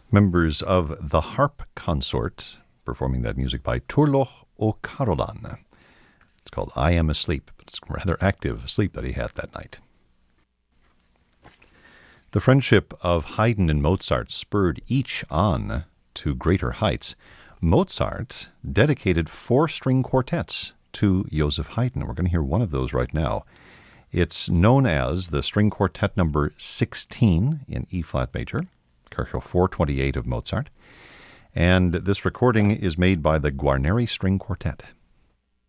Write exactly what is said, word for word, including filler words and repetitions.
Members of the Harp Consort performing that music by Turlough O'Carolan. It's called I Am Asleep. It's rather active sleep that he had that night. The friendship of Haydn and Mozart spurred each on to greater heights. Mozart dedicated four string quartets to Joseph Haydn. We're going to hear one of those right now. It's known as the string quartet number sixteen in E-flat major, Chorale four twenty-eight of Mozart. And this recording is made by the Guarneri String Quartet.